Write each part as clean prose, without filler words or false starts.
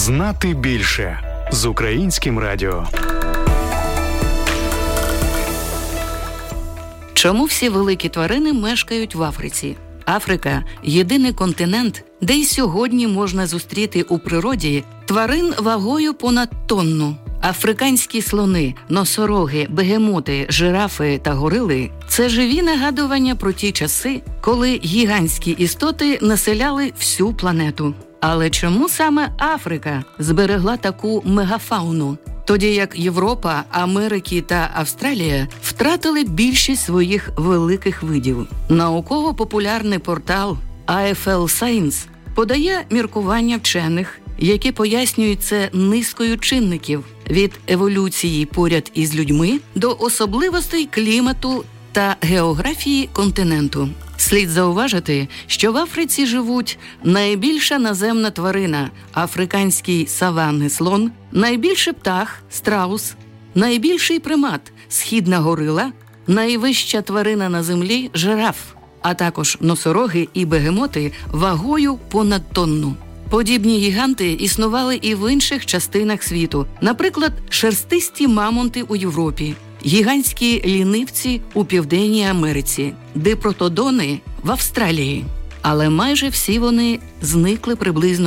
Знати більше з Українським радіо. Чому всі великі тварини мешкають в Африці? Африка – єдиний континент, де й сьогодні можна зустріти у природі тварин вагою понад тонну. Африканські слони, носороги, бегемоти, жирафи та горили – це живі нагадування про ті часи, коли гігантські істоти населяли всю планету. Але чому саме Африка зберегла таку мегафауну, тоді як Європа, Америка та Австралія втратили більшість своїх великих видів? Науково-популярний портал AFL Science подає міркування вчених, які пояснюють це низкою чинників – від еволюції поряд із людьми до особливостей клімату та географії континенту. Слід зауважити, що в Африці живуть найбільша наземна тварина – африканський саванний слон, найбільший птах – страус, найбільший примат – східна горила, найвища тварина на землі – жираф, а також носороги і бегемоти вагою понад тонну. Подібні гіганти існували і в інших частинах світу, наприклад, шерстисті мамонти у Європі, гігантські лінивці у Південній Америці, дипротодони в Австралії. Але майже всі вони зникли приблизно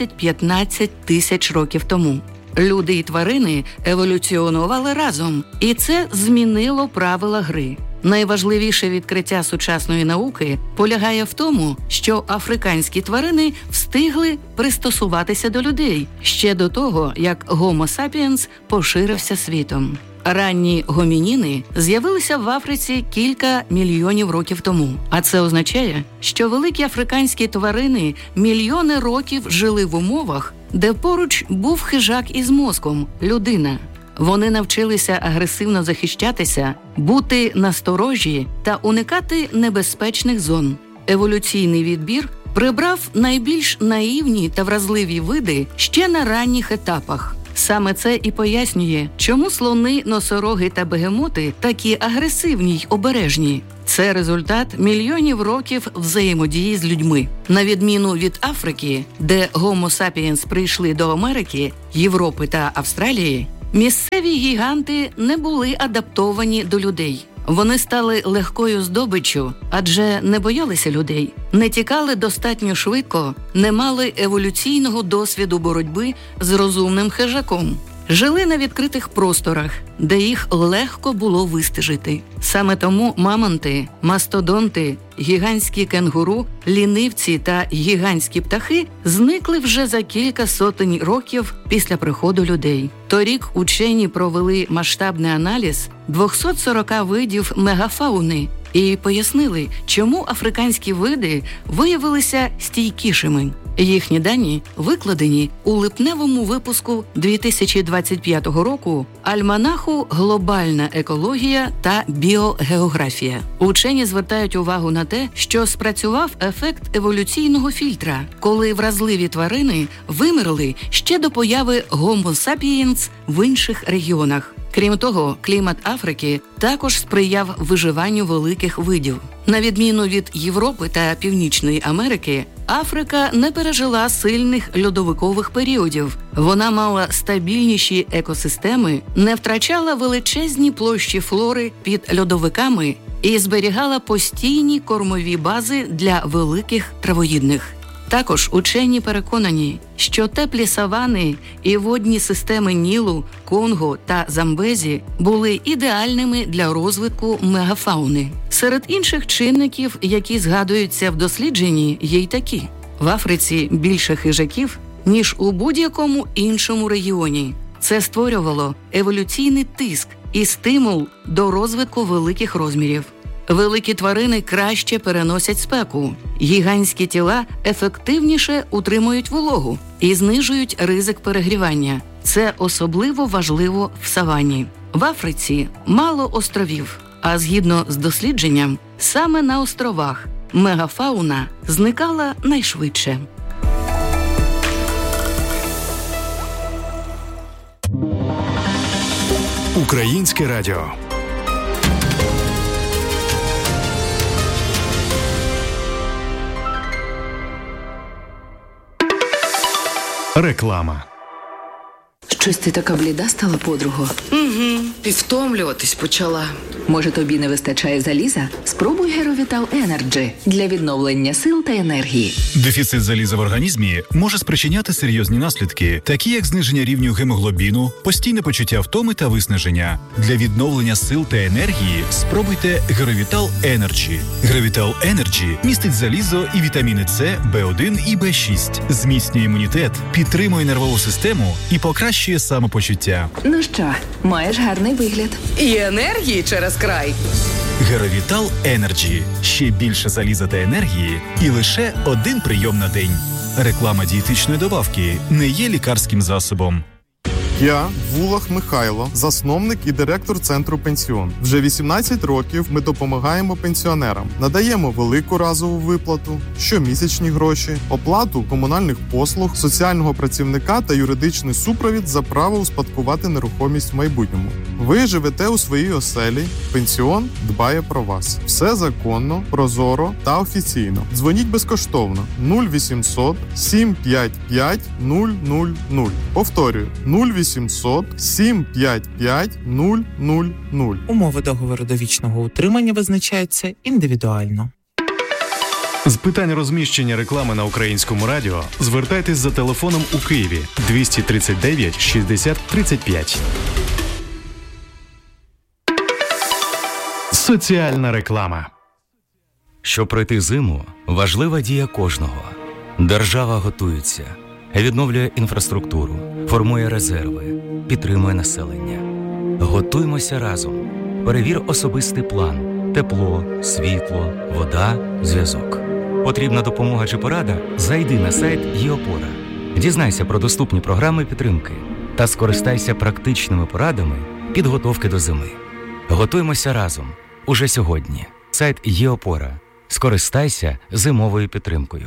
10-15 тисяч років тому. Люди і тварини еволюціонували разом, і це змінило правила гри. Найважливіше відкриття сучасної науки полягає в тому, що африканські тварини встигли пристосуватися до людей ще до того, як Homo sapiens поширився світом. Ранні гомініни з'явилися в Африці кілька мільйонів років тому. А це означає, що великі африканські тварини мільйони років жили в умовах, де поруч був хижак із мозком – людина. Вони навчилися агресивно захищатися, бути насторожі та уникати небезпечних зон. Еволюційний відбір прибрав найбільш наївні та вразливі види ще на ранніх етапах. Саме це і пояснює, чому слони, носороги та бегемоти такі агресивні й обережні. Це результат мільйонів років взаємодії з людьми. На відміну від Африки, де Homo sapiens прийшли до Америки, Європи та Австралії, місцеві гіганти не були адаптовані до людей. Вони стали легкою здобиччю, адже не боялися людей, не тікали достатньо швидко, не мали еволюційного досвіду боротьби з розумним хижаком. Жили на відкритих просторах, де їх легко було вистежити. Саме тому мамонти, мастодонти, гігантські кенгуру, лінивці та гігантські птахи зникли вже за кілька сотень років після приходу людей. Торік учені провели масштабний аналіз 240 видів мегафауни і пояснили, чому африканські види виявилися стійкішими. Їхні дані викладені у липневому випуску 2025 року альманаху «Глобальна екологія та біогеографія». Учені звертають увагу на те, що спрацював ефект еволюційного фільтра, коли вразливі тварини вимерли ще до появи Homo sapiens в інших регіонах. Крім того, клімат Африки також сприяв виживанню великих видів. На відміну від Європи та Північної Америки, Африка не пережила сильних льодовикових періодів. Вона мала стабільніші екосистеми, не втрачала величезні площі флори під льодовиками і зберігала постійні кормові бази для великих травоїдних. Також учені переконані, що теплі савани і водні системи Нілу, Конго та Замбезі були ідеальними для розвитку мегафауни. Серед інших чинників, які згадуються в дослідженні, є й такі. В Африці більше хижаків, ніж у будь-якому іншому регіоні. Це створювало еволюційний тиск і стимул до розвитку великих розмірів. Великі тварини краще переносять спеку. Гігантські тіла ефективніше утримують вологу і знижують ризик перегрівання. Це особливо важливо в савані. В Африці мало островів, а згідно з дослідженням, саме на островах мегафауна зникала найшвидше. Українське радіо. Реклама. Щось ти така бліда стала, подруго? Угу, і втомлюватись почала. Може, тобі не вистачає заліза? Спробуй Геровітал Енерджі для відновлення сил та енергії. Дефіцит заліза в організмі може спричиняти серйозні наслідки, такі як зниження рівню гемоглобіну, постійне почуття втоми та виснаження. Для відновлення сил та енергії спробуйте Геровітал Енерджі. Геровітал Енерджі містить залізо і вітаміни С, В1 і В6, зміцнює імунітет, підтримує нервову систему і покращує самопочуття. Ну що, маєш гарний вигляд. І енергії через край. Геровітал Енерджі. Ще більше заліза та енергії і лише один прийом на день. Реклама дієтичної добавки не є лікарським засобом. Я Вулах Михайло, засновник і директор Центру Пенсіон. Вже 18 років ми допомагаємо пенсіонерам. Надаємо велику разову виплату, щомісячні гроші, оплату комунальних послуг, соціального працівника та юридичний супровід за право успадкувати нерухомість в майбутньому. Ви живете у своїй оселі, пенсіон дбає про вас. Все законно, прозоро та офіційно. Дзвоніть безкоштовно 0800 755 000. Повторюю, 0800 755 000. Умови договору довічного утримання визначаються індивідуально. З питань розміщення реклами на Українському радіо звертайтесь за телефоном у Києві 239 60 35. Соціальна реклама. Щоб пройти зиму, важлива дія кожного. Держава готується, відновлює інфраструктуру, формує резерви, підтримує населення. Готуймося разом. Перевір особистий план. Тепло, світло, вода, зв'язок. Потрібна допомога чи порада? Зайди на сайт ЄОПОРА. Дізнайся про доступні програми підтримки та скористайся практичними порадами підготовки до зими. Готуймося разом. Уже сьогодні. Сайт ЄОПОРА. Скористайся зимовою підтримкою.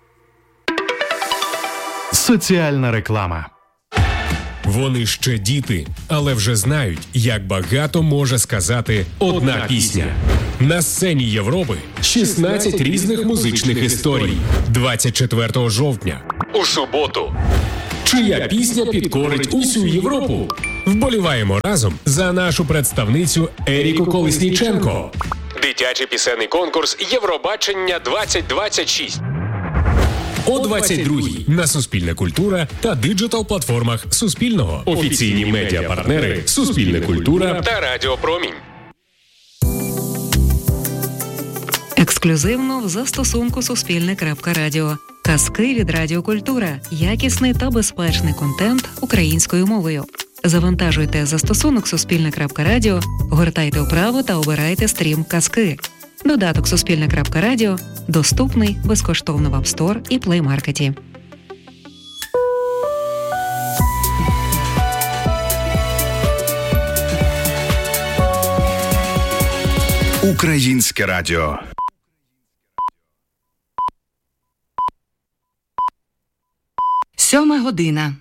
Соціальна реклама. Вони ще діти, але вже знають, як багато може сказати одна пісня. На сцені Європи 16 різних музичних історій. 24 жовтня. У суботу. Чия пісня підкорить усю Європу? Вболіваємо разом за нашу представницю Еріку Колесніченко. Дитячий пісенний конкурс Євробачення 2026. О 22-й на Суспільне культура та диджитал-платформах Суспільного. Офіційні медіапартнери Суспільне культура та Радіо Промінь. Ексклюзивно в застосунку Суспільне.Радіо. Казки від Радіо Культура. Якісний та безпечний контент українською мовою. Завантажуйте застосунок Суспільне.Радіо, гортайте вправо та обирайте стрім «Казки». Додаток Суспільне.Радіо доступний безкоштовно в App Store і Play Market. Українське радіо. Сьома година.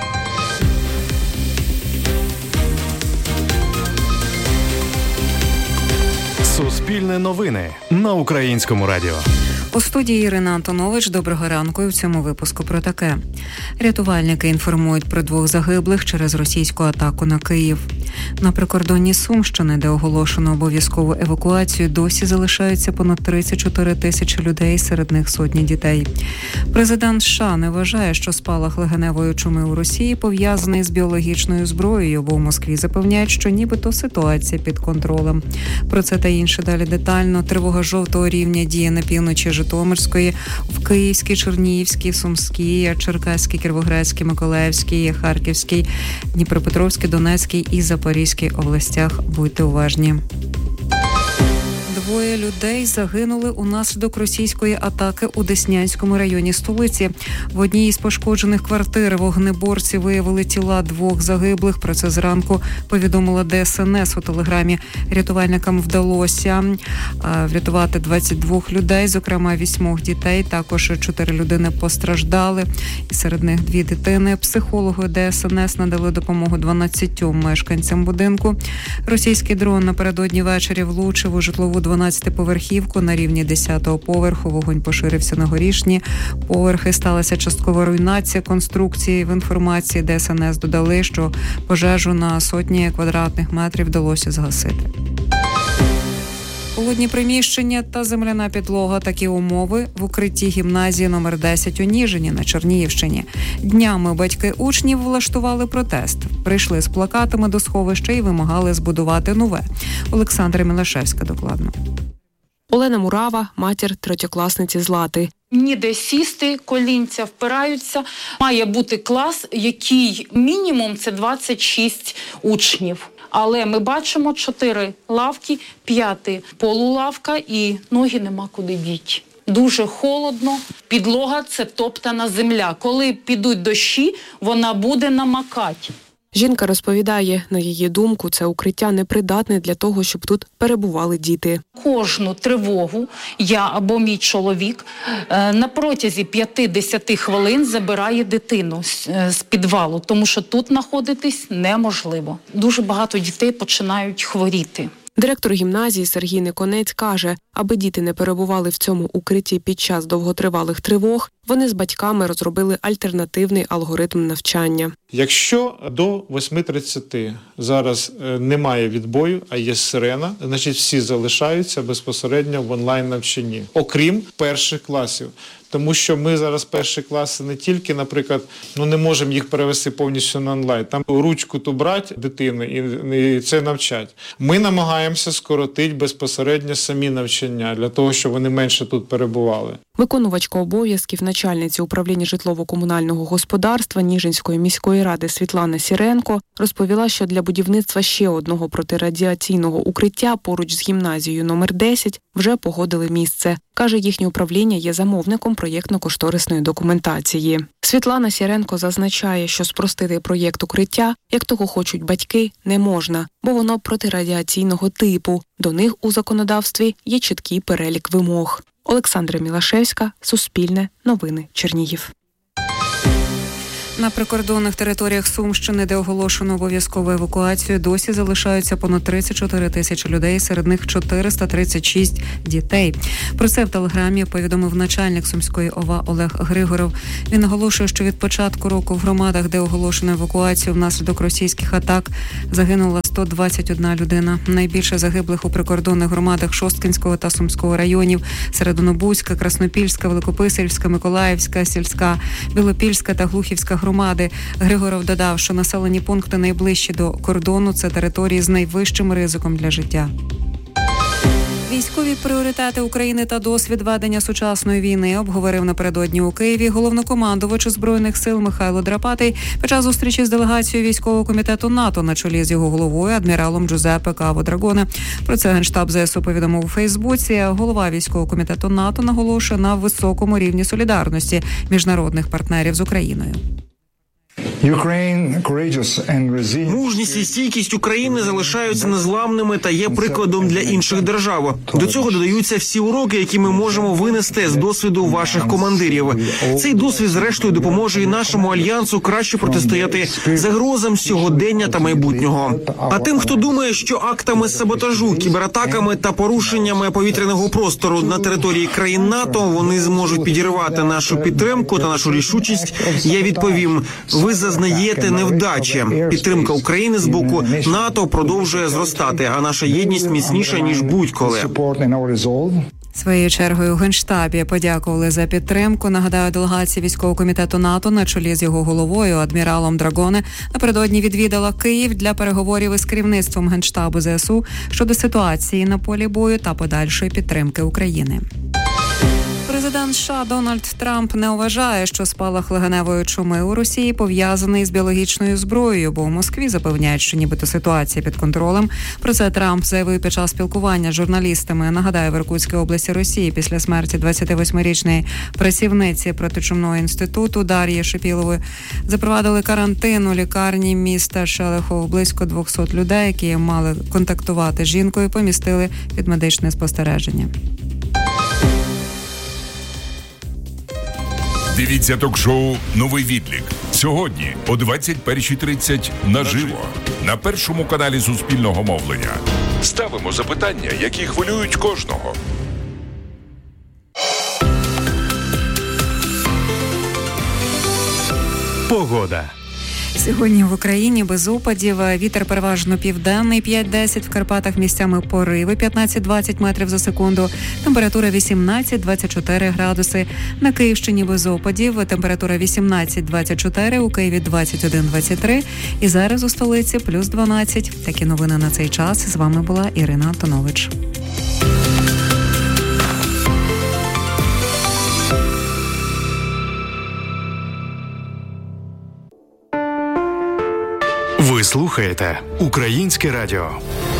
Суспільне новини на Українському радіо. У студії Ірина Антонович. Доброго ранку. І в цьому випуску про таке. Рятувальники інформують про 2 загиблих через російську атаку на Київ. На прикордонні Сумщини, де оголошено обов'язкову евакуацію, досі залишаються понад 34 тисячі людей, серед них сотні дітей. Президент США не вважає, що спалах легеневої чуми у Росії пов'язаний з біологічною зброєю, бо в Москві запевняють, що нібито ситуація під контролем. Про це та інше далі детально. Тривога жовтого рівня діє на півночі Житомирської, в Київській, Чернігівській, Сумській, Черкаській, Кіровоградській, Миколаївській, Харківській, Дніпропетровській, Донецькій і Запорізькій областях. Будьте уважні. 2 людей загинули унаслідок російської атаки у Деснянському районі столиці. В одній із пошкоджених квартир вогнеборці виявили тіла 2 загиблих. Про це зранку повідомила ДСНС у телеграмі. Рятувальникам вдалося врятувати 22 людей, зокрема 8 дітей. Також 4 людини постраждали, і серед них 2 дитини. Психологи ДСНС надали допомогу 12 мешканцям будинку. Російський дрон напередодні ввечері влучив у житлову 12 12-поверхівку на рівні 10-го поверху. Вогонь поширився на горішні поверхи. Сталася часткова руйнація конструкції. В інформації ДСНС додали, що пожежу на сотні квадратних метрів вдалося згасити. Холодні приміщення та земляна підлога – такі умови в укритті гімназії номер 10 у Ніжині на Чернігівщині. Днями батьки учнів влаштували протест. Прийшли з плакатами до сховища і вимагали збудувати нове. Олександра Мілашевська докладно. Олена Мурава – матір третьокласниці Злати. Ніде сісти, колінця впираються. Має бути клас, який мінімум – це 26 учнів. Але ми бачимо 4 лавки, 5 полулавка і ноги нема куди діти. Дуже холодно, підлога – це топтана земля. Коли підуть дощі, вона буде намакати. Жінка розповідає, на її думку, це укриття непридатне для того, щоб тут перебували діти. Кожну тривогу я або мій чоловік на протязі 5-10 хвилин забирає дитину з підвалу, тому що тут знаходитись неможливо. Дуже багато дітей починають хворіти. Директор гімназії Сергій Никонець каже, аби діти не перебували в цьому укритті під час довготривалих тривог, вони з батьками розробили альтернативний алгоритм навчання. Якщо до 8:30 зараз немає відбою, а є сирена, значить всі залишаються безпосередньо в онлайн-навчанні, окрім перших класів. Тому що ми зараз перші класи не тільки, наприклад, не можемо їх перевести повністю на онлайн. Там ручку ту брати дитини і це навчать. Ми намагаємося скоротити безпосередньо самі навчання, для того, щоб вони менше тут перебували. Виконувачка обов'язків начальниці управління житлово-комунального господарства Ніжинської міської ради Світлана Сіренко розповіла, що для будівництва ще одного протирадіаційного укриття поруч з гімназією номер 10 вже погодили місце. Каже, їхнє управління є замовником проєктно-кошторисної документації. Світлана Сіренко зазначає, що спростити проєкт укриття, як того хочуть батьки, не можна, бо воно протирадіаційного типу. До них у законодавстві є чіткий перелік вимог. Олександра Мілашевська, Суспільне, Новини, Чернігів. На прикордонних територіях Сумщини, де оголошено обов'язкову евакуацію, досі залишаються понад 34 тисячі людей, серед них 436 дітей. Про це в телеграмі повідомив начальник Сумської ОВА Олег Григоров. Він наголошує, що від початку року в громадах, де оголошено евакуацію внаслідок російських атак, загинула 121 людина. Найбільше загиблих у прикордонних громадах Шосткинського та Сумського районів, Середонобузька, Краснопільська, Великописарівська, Миколаївська, Сільська, Білопільська та Глухівська громади. Григоров додав, що населені пункти найближчі до кордону – це території з найвищим ризиком для життя. Військові пріоритети України та досвід ведення сучасної війни обговорив напередодні у Києві головнокомандувач Збройних сил Михайло Драпатий під час зустрічі з делегацією військового комітету НАТО на чолі з його головою адміралом Джузеппе Каво Драгоне. Про це Генштаб ЗСУ повідомив у Фейсбуці. Голова військового комітету НАТО наголошує на високому рівні солідарності міжнародних партнерів з Україною. Мужність і стійкість України залишаються незламними та є прикладом для інших держав. До цього додаються всі уроки, які ми можемо винести з досвіду ваших командирів. Цей досвід, зрештою, допоможе і нашому альянсу краще протистояти загрозам сьогодення та майбутнього. А тим, хто думає, що актами саботажу, кібератаками та порушеннями повітряного простору на території країн НАТО вони зможуть підірвати нашу підтримку та нашу рішучість, я відповім: ви зазнаєте невдачі. Підтримка України з боку НАТО продовжує зростати, а наша єдність міцніша, ніж будь-коли. Своєю чергою у Генштабі подякували за підтримку. Нагадаю, делегація військового комітету НАТО на чолі з його головою адміралом Драгоне напередодні відвідала Київ для переговорів із керівництвом Генштабу ЗСУ щодо ситуації на полі бою та подальшої підтримки України. Президент США Дональд Трамп не вважає, що спалах легеневої чуми у Росії пов'язаний з біологічною зброєю, бо в Москві запевняють, що нібито ситуація під контролем. Про це Трамп заявив під час спілкування з журналістами. Нагадаю, в Іркутській області Росії після смерті 28-річної працівниці протичумного інституту Дар'ї Шипілової запровадили карантин у лікарні міста Шелехов. Близько 200 людей, які мали контактувати з жінкою, помістили під медичне спостереження. Дивіться ток-шоу «Новий відлік» сьогодні о 21:30 наживо на першому каналі Суспільного мовлення. Ставимо запитання, які хвилюють кожного. Погода. Сьогодні в Україні без опадів. Вітер переважно південний 5-10, в Карпатах місцями пориви 15-20 метрів за секунду. Температура 18-24 градуси. На Київщині без опадів. Температура 18-24, у Києві 21-23. І зараз у столиці плюс 12. Такі новини на цей час. З вами була Ірина Антонович. Ви слухаєте Українське радіо.